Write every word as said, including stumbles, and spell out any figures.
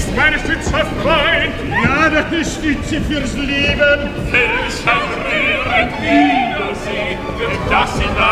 meine Stütze Freund. Ja, deine Stütze fürs Leben. Welch ein Wiedersehen, wird das in